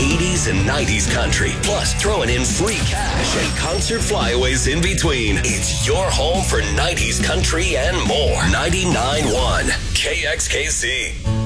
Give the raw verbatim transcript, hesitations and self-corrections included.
eighties and nineties country, plus throwing in free cash and concert flyaways in between. It's your home for nineties country and more. ninety-nine point one K X K C.